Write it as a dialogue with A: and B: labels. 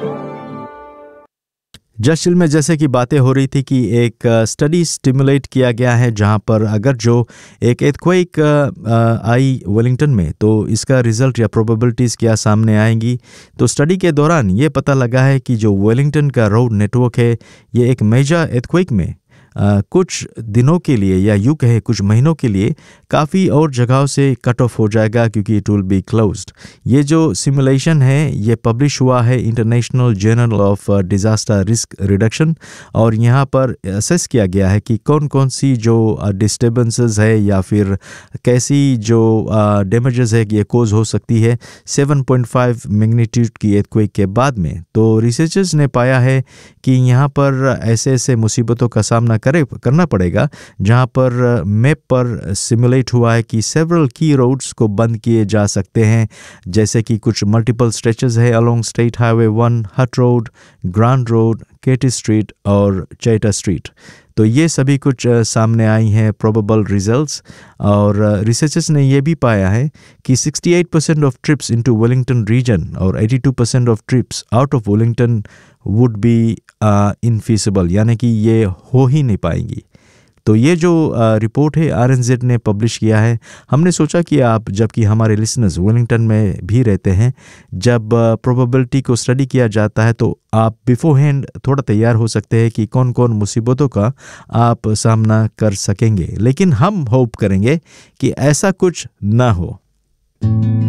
A: Just chill में जैसे कि बातें हो रही थी कि एक स्टडी स्टिमुलेट किया गया है जहां पर अगर जो एक earthquake आई वेलिंगटन में तो इसका रिजल्ट या प्रोबेबिलिटीज़ क्या सामने आएंगी। तो स्टडी के दौरान ये पता लगा है कि जो वेलिंगटन का रोड नेटवर्क है ये एक मेजर earthquake में कुछ दिनों के लिए या यूँ कहे कुछ महीनों के लिए काफ़ी और जगहों से कट ऑफ हो जाएगा क्योंकि इट विल बी क्लोज्ड। ये जो सिमुलेशन है ये पब्लिश हुआ है international journal of disaster risk reduction और यहाँ पर असेस किया गया है कि कौन कौन सी जो डिस्टर्बेंसेस है या फिर कैसी जो डैमेजेस है ये कोज हो सकती है 7.5 मैग्नीट्यूड की earthquake के बाद में। तो रिसर्चर्स ने पाया है कि यहाँ पर ऐसे ऐसे मुसीबतों का सामना करना पड़ेगा जहां पर मैप पर सिमुलेट हुआ है कि सेवरल की रोड्स को बंद किए जा सकते हैं, जैसे कि कुछ मल्टीपल स्ट्रेचेस है अलोंग स्टेट हाईवे 1, हट रोड, ग्रांड रोड, केटी स्ट्रीट और चैटा स्ट्रीट। तो ये सभी कुछ सामने आई हैं प्रोबेबल रिजल्ट्स और रिसर्चर्स ने ये भी पाया है कि 68% of trips into Wellington reason और 82% of trips out of Wellington would be इनफीसिबल, यानी कि ये हो ही नहीं पाएंगी। तो ये जो रिपोर्ट है RNZ ने पब्लिश किया है, हमने सोचा कि आप जबकि हमारे लिसनर्स वेलिंगटन में भी रहते हैं, जब प्रोबेबिलिटी को स्टडी किया जाता है तो आप बिफोर हैंड थोड़ा तैयार हो सकते हैं कि कौन कौन मुसीबतों का आप सामना कर सकेंगे। लेकिन हम होप करेंगे कि ऐसा कुछ ना हो।